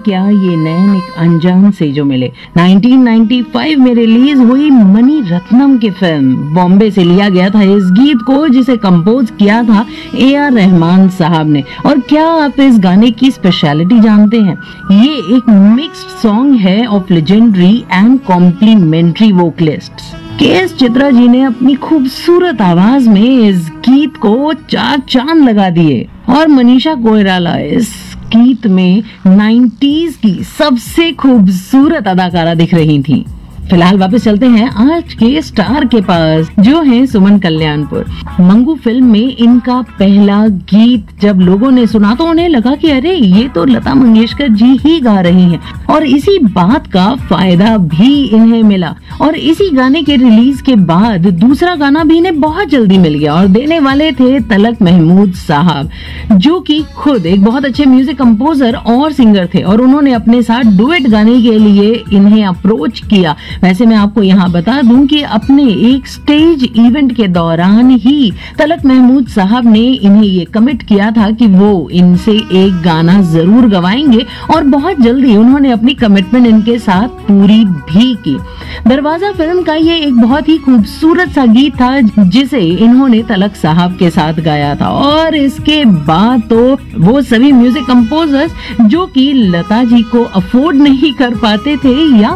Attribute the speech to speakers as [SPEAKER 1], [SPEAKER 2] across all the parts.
[SPEAKER 1] क्या ये नैन एक अनजान से जो मिले। 1995 में रिलीज हुई मणि रत्नम की फिल्म। बॉम्बे से लिया गया था इस गीत को, जिसे कंपोज किया था AR रहमान साहब ने। और क्या आप इस गाने की स्पेशलिटी जानते हैं? ये एक मिक्स्ड सॉन्ग है of legendary and complementary वोकलिस्ट्स। KS Chitra ji ने अपनी खूबसूरत आवाज में इस गीत को चार चांद लगा दिए और मनीषा कोइराला इस गीत में 90s की सबसे खूबसूरत अदाकारा दिख रही थी। फिलहाल वापस चलते हैं आज के स्टार के पास, जो है सुमन कल्याणपुर। मंगू फिल्म में इनका पहला गीत जब लोगों ने सुना तो उन्हें लगा कि अरे ये तो लता मंगेशकर जी ही गा रही हैं, और इसी बात का फायदा भी इन्हें मिला। और इसी गाने के रिलीज के बाद दूसरा गाना भी इन्हें बहुत जल्दी मिल गया, और देने वाले थे तलक महमूद साहब, जो कि खुद एक बहुत अच्छे म्यूजिक कंपोजर और सिंगर थे, और उन्होंने अपने साथ डुएट गाने के लिए इन्हें अप्रोच किया। वैसे मैं आपको यहाँ बता दूं कि अपने एक स्टेज इवेंट के दौरान ही तलक महमूद साहब ने इन्हें ये कमिट किया था कि वो इनसे एक गाना जरूर गवाएंगे, और बहुत जल्दी उन्होंने अपनी कमिटमेंट इनके साथ पूरी भी की। दरवाजा फिल्म का ये एक बहुत ही खूबसूरत सा गीत था, जिसे इन्होंने तलक साहब के साथ गाया था। और इसके बाद तो वो सभी म्यूजिक कंपोजर्स जो कि लता जी को अफोर्ड नहीं कर पाते थे,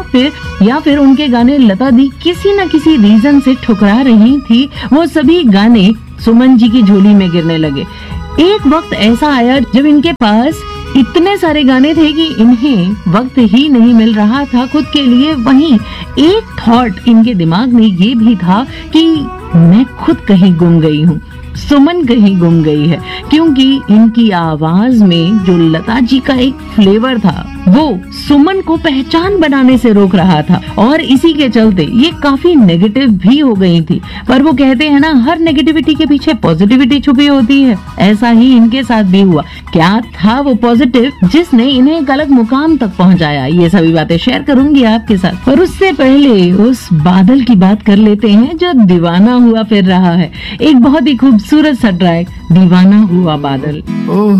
[SPEAKER 1] या फिर उनके गाने लता दी किसी न किसी रीजन से ठुकरा रही थी, वो सभी गाने सुमन जी की झोली में गिरने लगे। एक वक्त ऐसा आया जब इनके पास इतने सारे गाने थे कि इन्हें वक्त ही नहीं मिल रहा था खुद के लिए। वहीं एक थॉट इनके दिमाग में ये भी था कि मैं खुद कहीं गुम गई हूँ, सुमन कहीं गुम गई है, क्योंकि इनकी आवाज में जो लता जी का एक फ्लेवर था वो सुमन को पहचान बनाने से रोक रहा था, और इसी के चलते ये काफी नेगेटिव भी हो गई थी। पर वो कहते हैं ना, हर नेगेटिविटी के पीछे पॉजिटिविटी छुपी होती है। ऐसा ही इनके साथ भी हुआ। क्या था वो पॉजिटिव जिसने इन्हें एक अलग मुकाम तक पहुंचाया, ये सभी बातें शेयर करूंगी आपके साथ। पर उससे पहले उस बादल की बात कर लेते हैं जो दीवाना हुआ फिर रहा है। एक बहुत ही खूबसूरत सा ट्रैक, दीवाना हुआ बादल।